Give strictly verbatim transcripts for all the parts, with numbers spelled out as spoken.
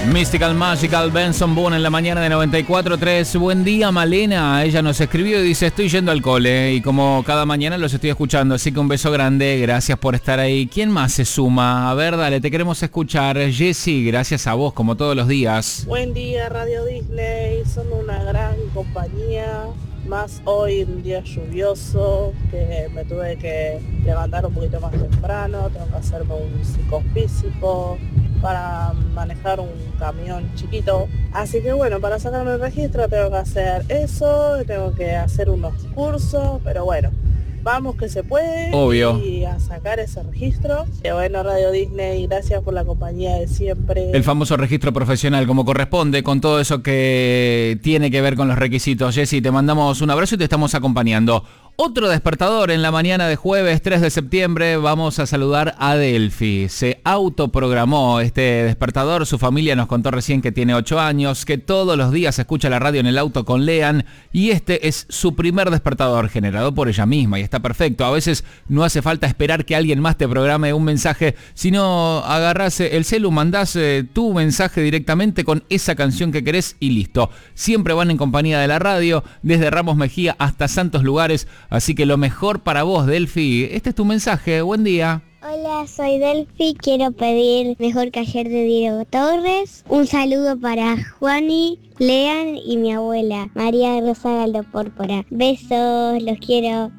Mystical Magical, Benson Boone en la mañana de noventa y cuatro punto tres. Buen día, Malena. Ella nos escribió y dice: estoy yendo al cole y como cada mañana los estoy escuchando, así que un beso grande, gracias por estar ahí. ¿Quién más se suma? A ver, dale, te queremos escuchar. Jessy, gracias a vos, como todos los días. Buen día, Radio Disney, son una gran compañía, más hoy un día lluvioso, que me tuve que levantar un poquito más temprano, tengo que hacerme un psicofísico para manejar un camión chiquito, así que bueno, para sacarme el registro tengo que hacer eso, tengo que hacer unos cursos, pero bueno, vamos que se puede. Obvio. Y a sacar ese registro. Y bueno, Radio Disney, gracias por la compañía de siempre. El famoso registro profesional, como corresponde, con todo eso que tiene que ver con los requisitos. Jessy, te mandamos un abrazo y te estamos acompañando. Otro despertador en la mañana de jueves tres de septiembre. Vamos a saludar a Delphi. Se autoprogramó este despertador. Su familia nos contó recién que tiene ocho años, que todos los días escucha la radio en el auto con Lean, y este es su primer despertador generado por ella misma y está perfecto. A veces no hace falta esperar que alguien más te programe un mensaje, sino agarrás el celu, mandás eh, tu mensaje directamente con esa canción que querés y listo. Siempre van en compañía de la radio, desde Ramos Mejía hasta Santos Lugares. Así que lo mejor para vos, Delphi. Este es tu mensaje. Buen día. Hola, soy Delphi. Quiero pedir Mejor que ayer de Diego Torres. Un saludo para Juani, Lean y mi abuela, María Rosa Galdo Pórpora. Besos, los quiero.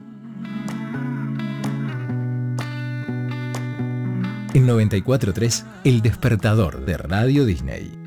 En noventa y cuatro punto tres, El Despertador de Radio Disney.